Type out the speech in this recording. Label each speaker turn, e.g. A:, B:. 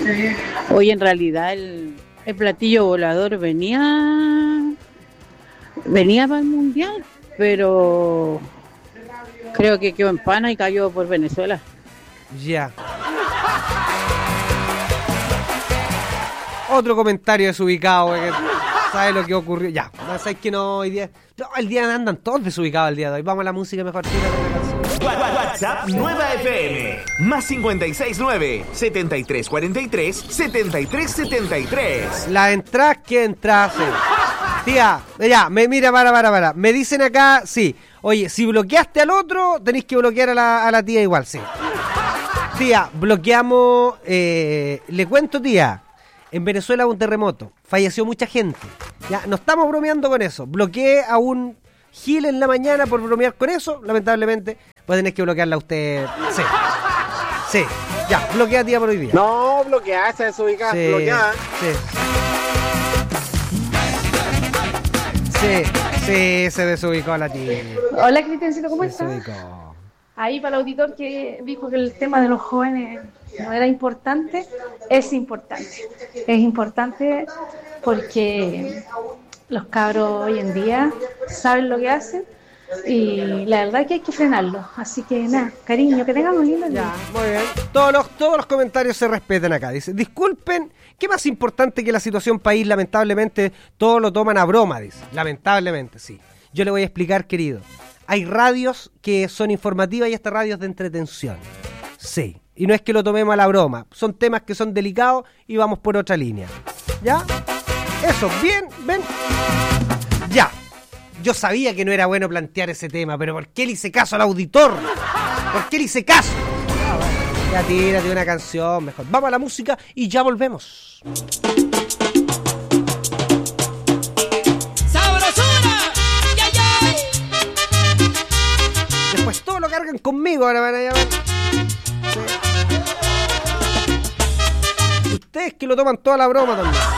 A: Hoy en realidad el platillo volador venía para el mundial, pero creo que quedó en pana y cayó por Venezuela.
B: Ya. Otro comentario desubicado, que sabe lo que ocurrió. Ya, sabes que no hoy día. No, el día andan todos desubicados el día de hoy. Vamos a la música mejor.
C: WhatsApp Nueva FM más 569-7343-7373.
B: Las entradas que entrasen. Tía, ya, mira, para. Me dicen acá, sí. Oye, si bloqueaste al otro, tenés que bloquear a la tía igual, sí. Tía, bloqueamos. Le cuento, tía. En Venezuela hubo un terremoto. Falleció mucha gente. Ya, no estamos bromeando con eso. Bloqueé a un Gil en la mañana por bromear con eso. Lamentablemente, pues tenés que bloquearla a usted. Sí. Ya, bloquea, tía, por hoy día.
D: No, bloqueada, esa desubicada.
B: Sí,
D: Bloqueada.
B: Sí, se desubicó a la tía.
E: Hola, Cristiancito, ¿cómo estás?
B: Desubicó.
E: Ahí para el auditor que dijo que el tema de los jóvenes no era importante, es importante. Es importante porque los cabros hoy en día saben lo que hacen y la verdad que hay que frenarlo. Así que nada, cariño, que tengan un lindo día.
B: Ya, muy bien. Todos los comentarios se respetan acá. Dice, disculpen, ¿qué más importante que la situación país? Lamentablemente todos lo toman a broma, dice. Lamentablemente, sí. Yo le voy a explicar, querido. Hay radios que son informativas y estas radios de entretención. Sí. Y no es que lo tomemos a la broma. Son temas que son delicados y vamos por otra línea. ¿Ya? Eso, bien, ven. Ya. Yo sabía que no era bueno plantear ese tema, pero ¿por qué le hice caso al auditor? ¿Por qué le hice caso? Ya tírate una canción mejor. Vamos a la música y ya volvemos. Después todo lo cargan conmigo, ahora van a llamar. Sí. Ustedes que lo toman toda la broma también.